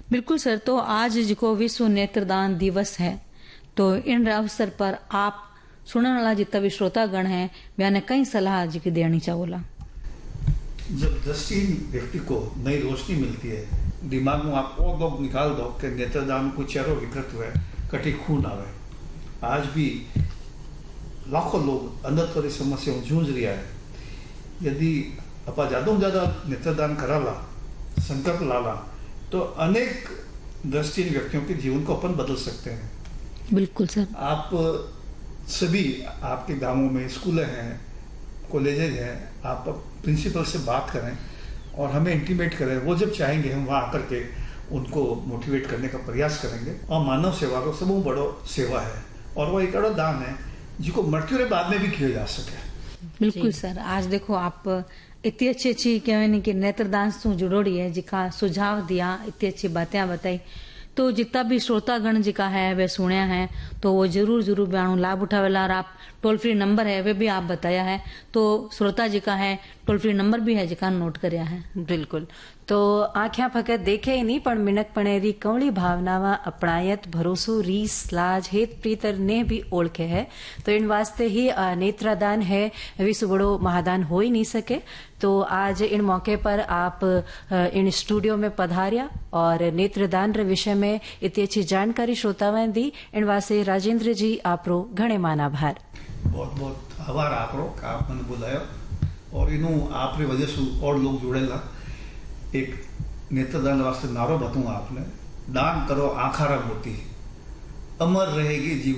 बिल्कुल सर। तो आज जो विश्व नेत्रदान दिवस है, तो इन अवसर पर आप सुनने वाला जितना भी श्रोतागण है मैंने कई सलाह जी की देनी चाहोला। जब दृष्टिहीन व्यक्ति को नई रोशनी मिलती है, दिमाग में आप और लोग निकाल दो कि नेत्रदान को चेहरों विकृत हुए कटी खून आवे। आज भी लाखों लोग अंधत्व की समस्या जूझ रहा है। यदि आप ज्यादा ज्यादा नेत्रदान कराला, संकल्प लाला, तो अनेक दृष्टिहीन व्यक्तियों के जीवन को अपन बदल सकते हैं। बिल्कुल सर। आप सभी आपके गांवों में स्कूल हैं, कॉलेजेज हैं, आप प्रिंसिपल से बात करें और हमें इंटीमेट करें। वो जब चाहेंगे हम वहाँ आकर के उनको मोटिवेट करने का प्रयास करेंगे। और मानव सेवा को सबसे बड़ो सेवा है और वो एक बड़ा दान है जिसको मृत्यु के बाद में भी किया जा सके। बिल्कुल सर। आज देखो आप इतनी अच्छी कहने कि नेत्रदान से जुड़ोड़ी है जिका सुझाव दिया, इतनी अच्छी बातें बताई, तो जितना भी श्रोतागण जिका है वे सुने हैं तो वो जरूर ब्याणु लाभ उठावेला। और आप टोल फ्री नंबर है वे भी आप बताया है, तो श्रोता जी का है टोल फ्री नंबर भी है जिका नोट करया है। बिल्कुल। तो आख्या फकत देखे ही नहीं पण मिनक पणेरी कवड़ी भावनावा अपनायत भरोसो रीस लाज हेत प्रीतर ने भी ओळखे है। तो इन वास्ते ही नेत्रदान है विश्व बड़ो महादान हो ही नहीं सके। तो आज इन मौके पर आप इन स्टूडियो में पधारिया और नेत्रदान रे विषय में इतनी अच्छी जानकारी श्रोताओं दी। इन वास्ते राजेंद्र जी आपरो घणे मान आभार। बहुत बहुत आभार आपरो का आप मैंने बुलाया और इनू आप रे वजह से और लोग जुड़ेला। एक नेत्रदान वास्ते नारो बताऊं आपने, दान करो आखारा मोती, अमर रहेगी जीवन।